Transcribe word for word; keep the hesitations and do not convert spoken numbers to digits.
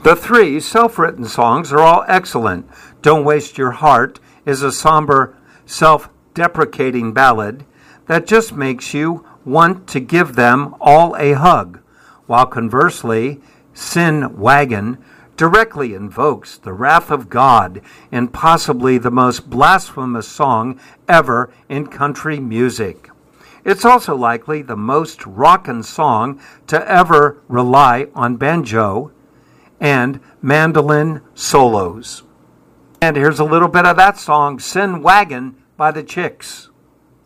The three self-written songs are all excellent. Don't Waste Your Heart is a somber, self-deprecating ballad that just makes you want to give them all a hug, while conversely, Sin Wagon directly invokes the wrath of God in possibly the most blasphemous song ever in country music. It's also likely the most rockin' song to ever rely on banjo and mandolin solos. And here's a little bit of that song, Sin Wagon by the Chicks.